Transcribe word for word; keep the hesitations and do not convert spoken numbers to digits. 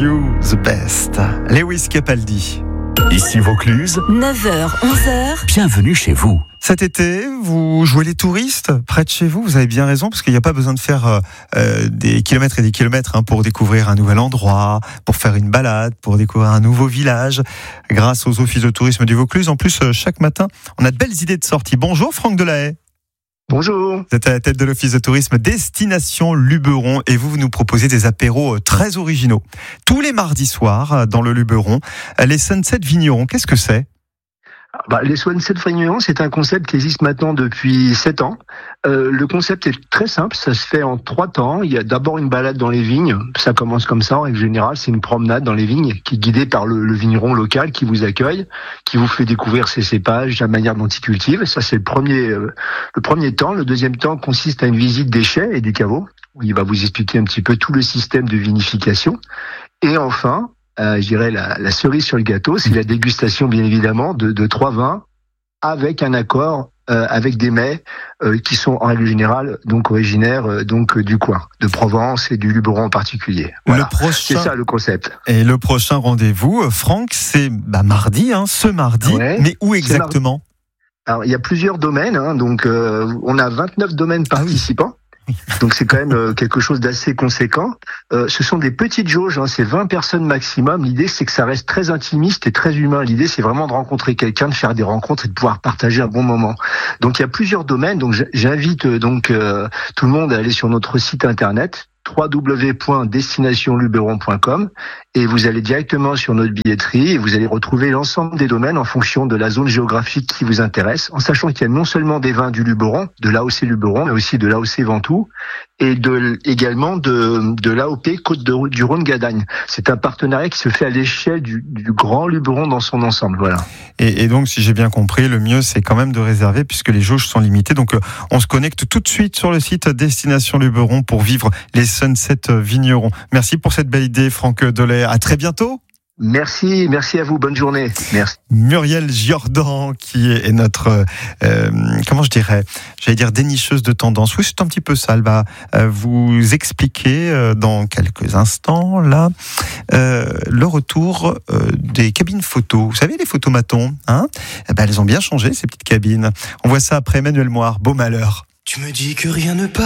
You the Best. Lewis Capaldi. Ici Vaucluse, neuf heures, onze heures. Bienvenue chez vous. Cet été, vous jouez les touristes près de chez vous. Vous avez bien raison, parce qu'il n'y a pas besoin de faire euh, des kilomètres et des kilomètres hein, pour découvrir un nouvel endroit, pour faire une balade, pour découvrir un nouveau village. Grâce aux offices de tourisme du Vaucluse, en plus, chaque matin, on a de belles idées de sortie. Bonjour Franck Delahaye. Bonjour. Vous êtes à la tête de l'office de tourisme Destination Luberon et vous, vous nous proposez des apéros très originaux. Tous les mardis soirs, dans le Luberon, les Sunset Vignerons, qu'est-ce que c'est ? Bah, les Sunset Vignerons, c'est un concept qui existe maintenant depuis sept ans. Euh, le concept est très simple, ça se fait en trois temps. Il y a d'abord une balade dans les vignes, ça commence comme ça en règle générale, c'est une promenade dans les vignes qui est guidée par le, le vigneron local qui vous accueille, qui vous fait découvrir ses cépages, la manière dont il cultive. Ça c'est le premier, euh, le premier temps. Le deuxième temps consiste à une visite des chais et des caveaux, où il va vous expliquer un petit peu tout le système de vinification. Et enfin, Euh, je dirais la, la cerise sur le gâteau, c'est la dégustation bien évidemment de, de trois vins avec un accord euh, avec des mets euh, qui sont en règle générale donc originaires euh, donc euh, du coin, de Provence et du Luberon en particulier. Voilà. Le prochain... C'est ça le concept. Et le prochain rendez-vous, Franck, c'est bah, mardi, hein, ce mardi. Ouais, mais où exactement ? Alors il y a plusieurs domaines, hein, donc euh, on a vingt-neuf domaines participants. Ah oui. Donc c'est quand même euh, quelque chose d'assez conséquent. Euh, ce sont des petites jauges, hein, c'est vingt personnes maximum. L'idée c'est que ça reste très intimiste et très humain. L'idée c'est vraiment de rencontrer quelqu'un, de faire des rencontres et de pouvoir partager un bon moment. Donc il y a plusieurs domaines. Donc j'invite euh, donc euh, tout le monde à aller sur notre site internet w w w point destination luberon point com et vous allez directement sur notre billetterie et vous allez retrouver l'ensemble des domaines en fonction de la zone géographique qui vous intéresse, en sachant qu'il y a non seulement des vins du Luberon, de l'A O C Luberon, mais aussi de l'A O C Ventoux et de, également de, de l'A O P Côte de, du Rhône-Gadagne. C'est un partenariat qui se fait à l'échelle du, du Grand Luberon dans son ensemble. Voilà. Et, et donc, si j'ai bien compris, le mieux, c'est quand même de réserver puisque les jauges sont limitées. Donc, euh, on se connecte tout de suite sur le site Destination Luberon pour vivre les Sunset Vignerons. Merci pour cette belle idée, Franck Delahaye. À très bientôt. Merci, merci à vous. Bonne journée. Merci. Muriel Jordan, qui est notre, euh, comment je dirais, j'allais dire dénicheuse de tendance. Oui, c'est un petit peu ça. Elle va euh, vous expliquer euh, dans quelques instants, là, euh, le retour euh, des cabines photos. Vous savez, les photomatons, hein, eh ben, elles ont bien changé, ces petites cabines. On voit ça après Emmanuel Moire. Beau malheur. Tu me dis que rien ne passe.